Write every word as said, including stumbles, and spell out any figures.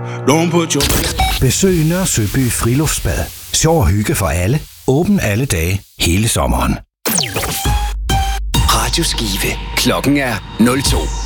Don't put your... Besøg Nørre Søby Friluftsbad. Sjov og hygge for alle. Åben alle dage, hele sommeren. Radio Skive. Klokken er nul to.